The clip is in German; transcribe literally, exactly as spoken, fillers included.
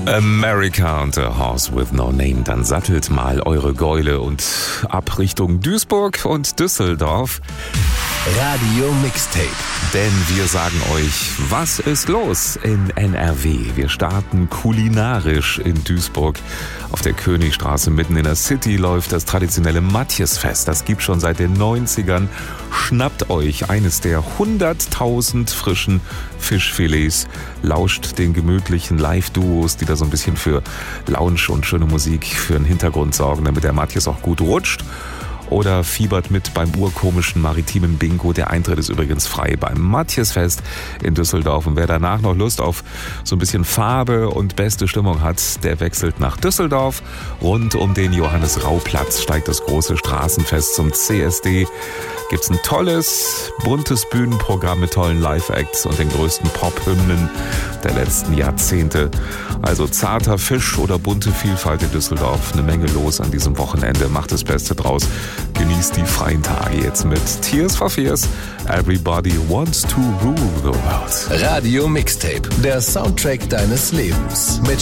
America und A Horse with No Name. Dann sattelt mal eure Gäule und ab Richtung Duisburg und Düsseldorf. Radio Mixtape. Denn wir sagen euch, was ist los in N R W? Wir starten kulinarisch in Duisburg. Auf der Königstraße mitten in der City läuft das traditionelle Matjesfest. Das gibt schon seit den neunzigern. Schnappt euch eines der hunderttausend frischen Fischfilets. Lauscht den gemütlichen Live-Duos, die da so ein bisschen für Lounge und schöne Musik für den Hintergrund sorgen, damit der Matjes auch gut rutscht. Oder fiebert mit beim urkomischen maritimen Bingo. Der Eintritt ist übrigens frei beim Matjesfest in Düsseldorf. Und wer danach noch Lust auf so ein bisschen Farbe und beste Stimmung hat, der wechselt nach Düsseldorf. Rund um den Johannes-Rau-Platz steigt das große Straßenfest zum C S D. Gibt's ein tolles, buntes Bühnenprogramm mit tollen Live-Acts und den größten Pop-Hymnen der letzten Jahrzehnte. Also zarter Fisch oder bunte Vielfalt in Düsseldorf. Eine Menge los an diesem Wochenende. Macht das Beste draus. Genießt die freien Tage jetzt mit Tears for Fears. Everybody wants to rule the world. Radio Mixtape, der Soundtrack deines Lebens. Mit